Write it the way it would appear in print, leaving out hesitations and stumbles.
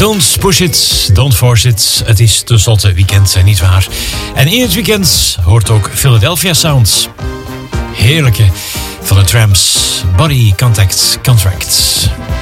Don't push it, don't force it. Het is tenslotte weekend, niet waar? En in het weekend hoort ook Philadelphia Sound. Heerlijke van de Tramps. Body Contact Contract.